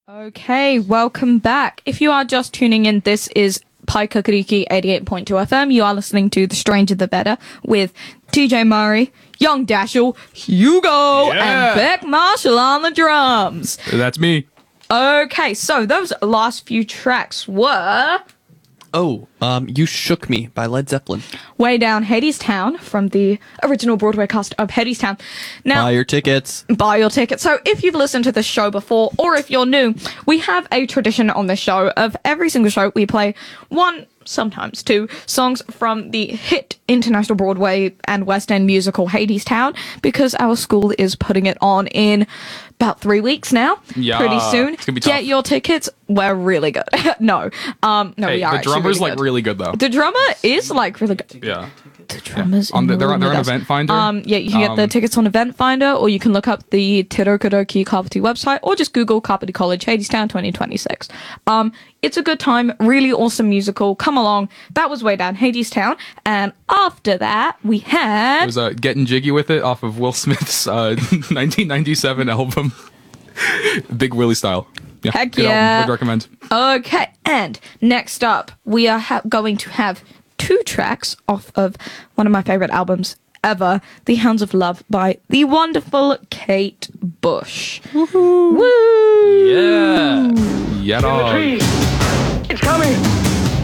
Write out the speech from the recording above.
Okay, welcome back. If you are just tuning in, this is Pai Kakariki 88.2 FM. You are listening to The Stranger the Better with TJ Murray, Young Dashel, Hugo, and Beck Marshall on the drums. That's me. Okay, so those last few tracks were You Shook Me by Led Zeppelin. Way Down Hadestown from the original Broadway cast of Hadestown. Now, Buy your tickets. Buy your ticket. So if you've listened to this show before, or if you're new, we have a tradition on this show of every single show we play one, sometimes two, songs from the hit international Broadway and West End musical Hadestown, because our school is putting it on in about 3 weeks now. Yeah, pretty soon. it's gonna be tough. Get your tickets. We're really good. No, Hey, we are. the actually drummer's really like good. really good though. The drummer is like really good. Yeah. The drummers. They're on with us. Event Finder. Yeah, you can get the tickets on Event Finder, or you can look up the Tirokadoki Kapiti website, or just Google Kapiti College Hadestown 2026. It's a good time, really awesome musical. Come along. That was Way Down Hadestown, and after that we had It was Getting Jiggy With It off of Will Smith's 1997 album, Big Willie Style. Yeah, Heck good yeah. album. Would recommend. Okay, and next up we are going to have two tracks off of one of my favorite albums ever, The Hounds of Love by the wonderful Kate Bush. Woo! Yeah. Yeah, dog. It's coming!